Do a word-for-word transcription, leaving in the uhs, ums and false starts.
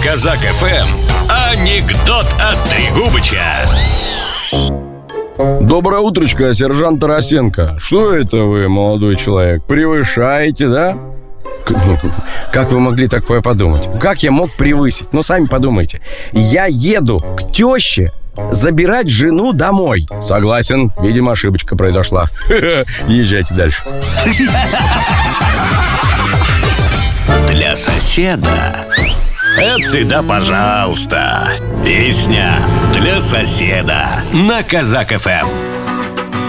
Казак эф эм анекдот от Трегубыча. Доброе утречко, сержант Тарасенко. Что это вы, молодой человек, превышаете, да? Как вы могли такое подумать? Как я мог превысить? Ну, сами подумайте. Я еду к теще забирать жену домой. Согласен, видимо, ошибочка произошла. Езжайте дальше. Для соседа. Это всегда пожалуйста. Песня для соседа на Казак эф эм.